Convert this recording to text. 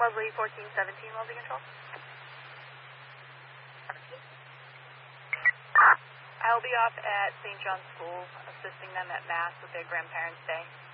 Leslie 1417, welding control. I'll be off at St. John's School assisting them at Mass with their Grandparents' Day.